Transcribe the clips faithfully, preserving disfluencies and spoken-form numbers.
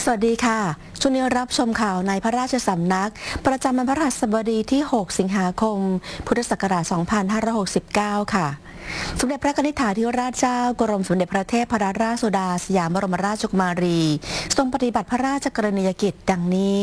สวัสดีค่ะช่วงนี้รับชมข่าวในพระราชสำนักประจำวันพฤหัสบดีที่ หก สิงหาคม พุทธศักราช สองพันห้าร้อยหกสิบเก้า ค่ะ สมเด็จพระนิธิถาธิราชเจ้ากรมสมเด็จพระเทพรัตนราชสุดาสยามบรมราชกุมารีทรงปฏิบัติพระราชกรณียกิจดังนี้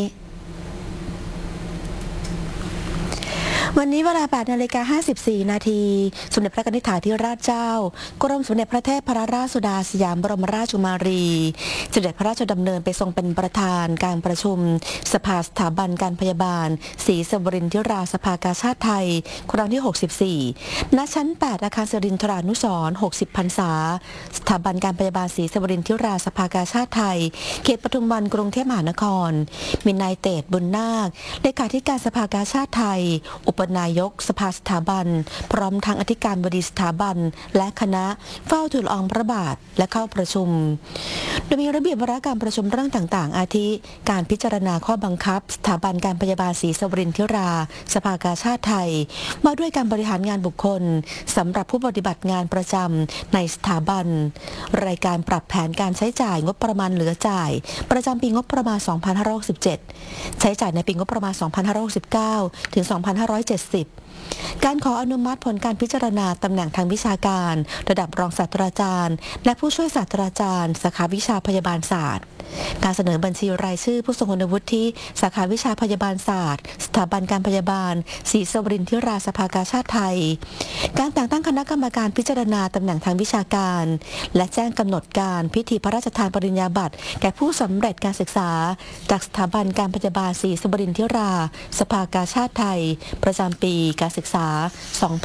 วันนี้เวลา แปดนาฬิกาห้าสิบสี่ นาทีสมเด็จพระนิธิถาธิราชเจ้ากรมสมเด็จพระเทพรัตนราชสุดาสยามบรมราชกุมารีเสด็จพระราชดำเนินไปทรงเป็นประธานการประชุมสภาสถาบันการพยาบาลศรีสวรินทราสภากาชาติไทยครั้งที่ หกสิบสี่ ณ ชั้น แปด อาคารสิรินทรานุสรณ์ หกสิบ พรรษาสถาบันการพยาบาลศรีสวรินทราสภากาชาติไทยเขตปทุมวันกรุงเทพมหานครมีนายเตชบุญนาคเลขาธิการสภากาชาติไทยอุปนายกสภาสถาบันพร้อมทางอธิการบดีสถาบันและคณะเฝ้าทูลละอองพระบาทและเข้าประชุมโดยมีระเบียบวาระการประชุมเรื่องต่างๆอาทิการพิจารณาข้อบังคับสถาบันการพยาบาลศรีสวรินทราสภากาชาติไทยมาด้วยการบริหารงานบุคคลสำหรับผู้ปฏิบัติงานประจำในสถาบันรายการปรับแผนการใช้จ่ายงบประมาณเหลือจ่ายประจำปีงบประมาณ สองพันห้าร้อยหกสิบเจ็ด ใช้จ่ายในปีงบประมาณ สองพันห้าร้อยหกสิบเก้า ถึง สองพันห้าร้อยเจ็ดสิบการขออนุมัติผลการพิจารณาตำแหน่งทางวิชาการระดับรองศาสตราจารย์และผู้ช่วยศาสตราจารย์สาขาวิชาพยาบาลศาสตร์การเสนอบัญชีรายชื่อผู้ทรงคุณวุฒิที่สาขาวิชาพยาบาลศาสตร์สถาบันการพยาบาลศรีสวรินทราสภากาชาติไทยการแต่งตั้งคณะกรรมการพิจารณาตำแหน่งทางวิชาการและแจ้งกำหนดการพิธีพระราชทานปริญญาบัตรแก่ผู้สำเร็จการศึกษาจากสถาบันการพยาบาลศรีสวรินทราสภากาชาติไทยประจำปีการศึกษา